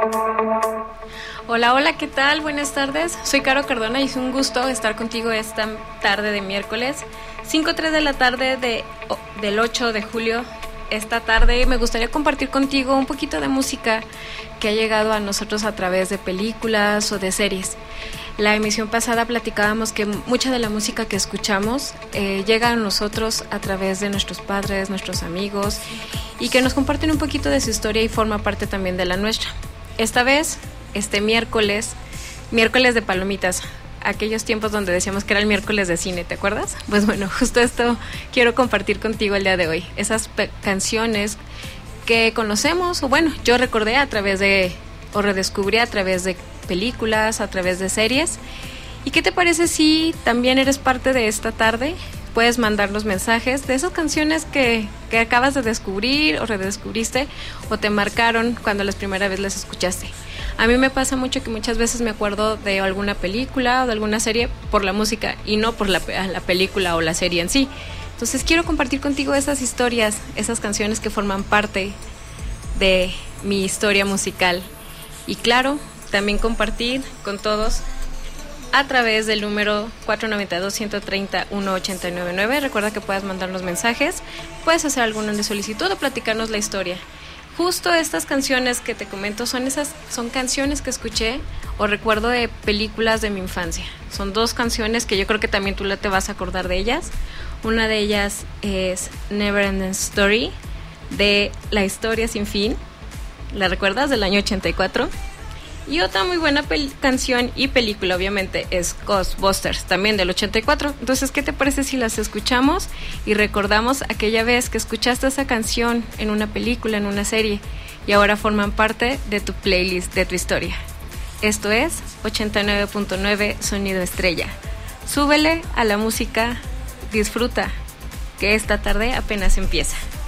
Hola, hola, ¿qué tal? Buenas tardes. Soy Caro Cardona y es un gusto estar contigo esta tarde de miércoles, 5:03 de la tarde del 8 de julio. Esta tarde me gustaría compartir contigo un poquito de música que ha llegado a nosotros a través de películas o de series. La emisión pasada platicábamos que mucha de la música que escuchamos llega a nosotros a través de nuestros padres, nuestros amigos, y que nos comparten un poquito de su historia y forma parte también de la nuestra. Esta vez, este miércoles de palomitas, aquellos tiempos donde decíamos que era el miércoles de cine, ¿te acuerdas? Pues bueno, justo esto quiero compartir contigo el día de hoy. Esas canciones que conocemos, o bueno, yo recordé a través de, o redescubrí a través de películas, a través de series. ¿Y qué te parece si también eres parte de esta tarde? Puedes mandarnos mensajes de esas canciones que acabas de descubrir o redescubriste o te marcaron cuando la primera vez las escuchaste. A mí me pasa mucho que muchas veces me acuerdo de alguna película o de alguna serie por la música y no por la película o la serie en sí. Entonces quiero compartir contigo esas historias, esas canciones que forman parte de mi historia musical. Y claro, también compartir con todos a través del número 492-130-1899. Recuerda que puedes mandarnos mensajes, puedes hacer alguna de solicitud o platicarnos la historia. Justo estas canciones que te comento son canciones que escuché o recuerdo de películas de mi infancia. Son dos canciones que yo creo que también tú te vas a acordar de ellas. Una de ellas es Never Ending Story, de La Historia Sin Fin. ¿La recuerdas? Del año 84. Y otra muy buena canción y película, obviamente, es Ghostbusters, también del 84. Entonces, ¿qué te parece si las escuchamos y recordamos aquella vez que escuchaste esa canción en una película, en una serie, y ahora forman parte de tu playlist, de tu historia? Esto es 89.9 Sonido Estrella. Súbele a la música, disfruta, que esta tarde apenas empieza.